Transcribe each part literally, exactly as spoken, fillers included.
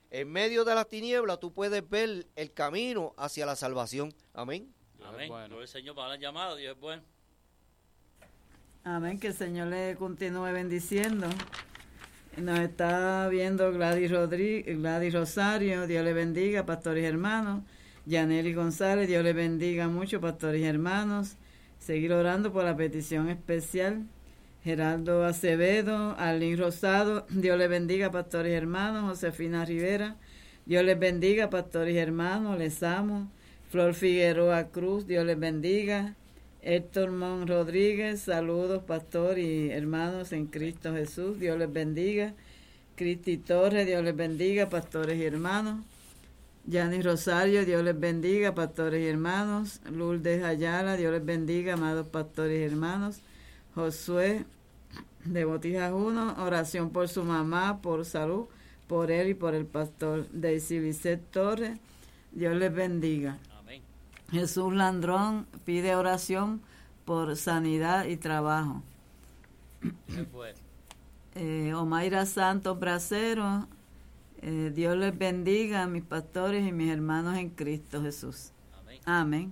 en medio de las tinieblas tú puedes ver el camino hacia la salvación. Amén. Amén. Bueno. Gloria al Señor para la llamada. Dios es bueno. Amén. Que el Señor le continúe bendiciendo. Nos está viendo Gladys, Rodríguez, Gladys Rosario. Dios le bendiga, pastores y hermanos. Yaneli González. Dios le bendiga mucho, pastores y hermanos. Seguir orando por la petición especial. Geraldo Acevedo, Arlín Rosado, Dios les bendiga, pastores y hermanos. Josefina Rivera, Dios les bendiga, pastores y hermanos, les amo. Flor Figueroa Cruz, Dios les bendiga. Héctor Mon Rodríguez, saludos, pastor y hermanos en Cristo Jesús, Dios les bendiga. Cristi Torres, Dios les bendiga, pastores y hermanos. Yanis Rosario, Dios les bendiga, pastores y hermanos. Lourdes Ayala, Dios les bendiga, amados pastores y hermanos. Josué de Botijas uno, oración por su mamá, por salud, por él y por el pastor. Daisy Lisset Torres, Dios les bendiga. Amén. Jesús Landrón pide oración por sanidad y trabajo. eh, Omaira Santos Bracero, eh, Dios les bendiga a mis pastores y mis hermanos en Cristo Jesús. Amén. Amén.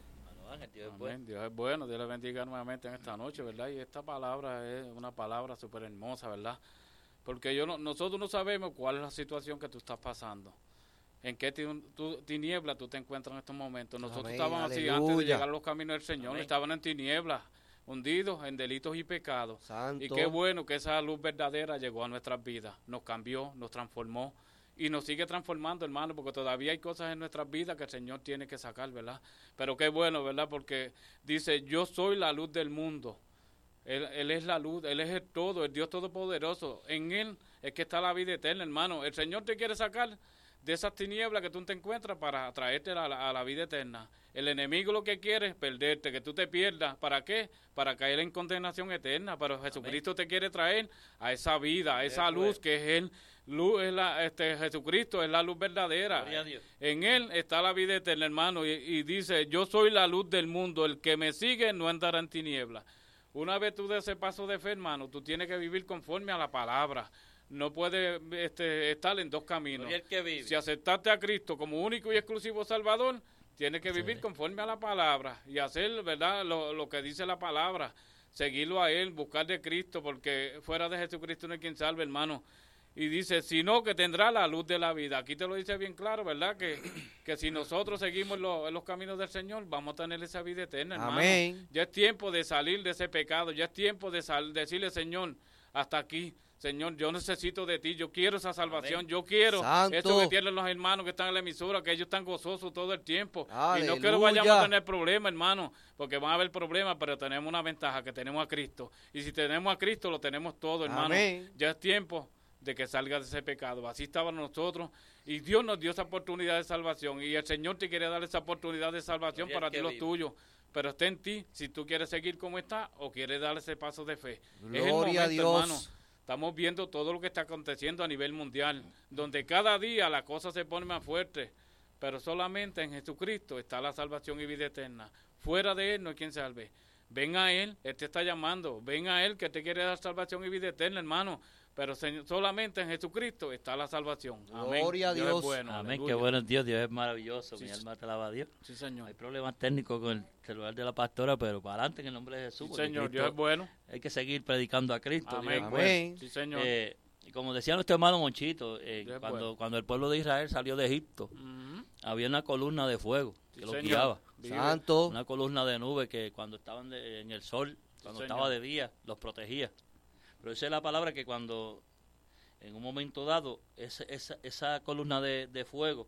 Dios es, bueno. Dios es bueno, Dios le bendiga nuevamente en esta noche, ¿verdad? Y esta palabra es una palabra súper hermosa, ¿verdad? Porque yo no, nosotros no sabemos cuál es la situación que tú estás pasando, en qué tiniebla tú te encuentras en estos momentos. Nosotros Amén, estábamos aleluya. así antes de llegar a los caminos del Señor, Amén. estaban en tinieblas, hundidos en delitos y pecados. Santo. Y qué bueno que esa luz verdadera llegó a nuestras vidas, nos cambió, nos transformó. Y nos sigue transformando, hermano, porque todavía hay cosas en nuestras vidas que el Señor tiene que sacar, ¿verdad? Pero qué bueno, ¿verdad? Porque dice, yo soy la luz del mundo. Él, él es la luz, Él es el todo, el Dios todopoderoso. En Él es que está la vida eterna, hermano. El Señor te quiere sacar de esas tinieblas que tú te encuentras para traerte a la, a la vida eterna. El enemigo lo que quiere es perderte, que tú te pierdas. ¿Para qué? Para caer en condenación eterna. Pero Jesucristo Amén. te quiere traer a esa vida, a esa luz que es Él. Luz es la, este, Jesucristo es la luz verdadera. En Él está la vida eterna, hermano. Y, y dice, yo soy la luz del mundo. El que me sigue no andará en tinieblas. Una vez tú des ese paso de fe, hermano, tú tienes que vivir conforme a la palabra. No puedes este, estar en dos caminos. Y el que vive. Si aceptaste a Cristo como único y exclusivo Salvador, tienes que vivir sí. conforme a la palabra y hacer, ¿verdad?, lo, lo que dice la palabra. Seguirlo a Él, buscar de Cristo, porque fuera de Jesucristo no hay quien salve, hermano. Y dice, sino que tendrá la luz de la vida. Aquí te lo dice bien claro, ¿verdad? Que, que si nosotros seguimos lo, en los caminos del Señor, vamos a tener esa vida eterna, hermano. Amén. Ya es tiempo de salir de ese pecado. Ya es tiempo de sal, decirle, Señor, hasta aquí. Señor, yo necesito de ti. Yo quiero esa salvación. Amén. Yo quiero Santo. eso que tienen los hermanos que están en la emisora, que ellos están gozosos todo el tiempo. Aleluya. Y no quiero vayamos a tener problemas, hermano, porque van a haber problemas, pero tenemos una ventaja, que tenemos a Cristo. Y si tenemos a Cristo, lo tenemos todo, hermano. Amén. Ya es tiempo de que salga de ese pecado. Así estaban nosotros y Dios nos dio esa oportunidad de salvación y el Señor te quiere dar esa oportunidad de salvación para ti, los tuyos, pero está en ti si tú quieres seguir como está o quieres dar ese paso de fe. Gloria es el momento, a Dios. hermano. Estamos viendo todo lo que está aconteciendo a nivel mundial, donde cada día la cosa se pone más fuerte, pero solamente en Jesucristo está la salvación y vida eterna. Fuera de Él no hay quien salve. Ven a Él, Él te está llamando. Ven a Él que te quiere dar salvación y vida eterna, hermano. Pero solamente en Jesucristo está la salvación. Amén. Gloria a Dios. Dios es bueno. Amén. Aleluya. Qué bueno es Dios. Dios es maravilloso. Sí, Mi alma te alaba a Dios. Sí, Señor. Hay problemas técnicos con el celular de la pastora, pero para adelante en el nombre de Jesús. Sí, Señor. Cristo, Dios es bueno. Hay que seguir predicando a Cristo. Amén. Dios es Amén. bueno. Sí, Señor. Eh, y como decía nuestro hermano Monchito, eh, Dios es cuando, bueno. cuando el pueblo de Israel salió de Egipto, Uh-huh. había una columna de fuego que Sí, los Señor. guiaba. Vive. Santo. Una columna de nube que cuando estaban de- en el sol, cuando Sí, estaba Señor. de día, los protegía. Pero esa es la palabra que cuando, en un momento dado, esa, esa, esa columna de, de fuego,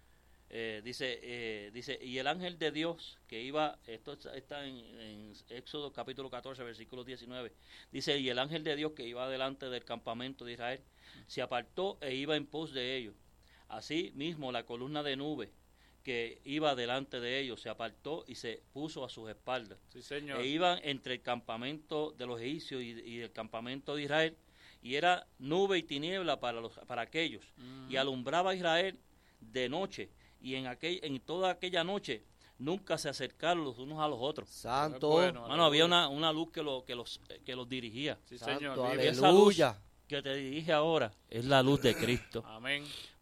eh, dice, eh, dice, y el ángel de Dios que iba, esto está- está en, en Éxodo capítulo catorce, versículo diecinueve, dice, y el ángel de Dios que iba delante del campamento de Israel, se apartó e iba en pos de ellos. Así mismo la columna de nube que iba delante de ellos se apartó y se puso a sus espaldas. Sí, Señor. E iban entre el campamento de los egipcios y, y el campamento de Israel, y era nube y tiniebla para los para aquellos, Uh-huh. y alumbraba a Israel de noche, y en aquel, en toda aquella noche nunca se acercaron los unos a los otros. Santo. Bueno. Mano, había una, una luz que, lo, que, los, que los dirigía. Sí, Santo, Señor. Vive. Esa luz aleluya. que te dirige ahora es la luz de Cristo. Amén.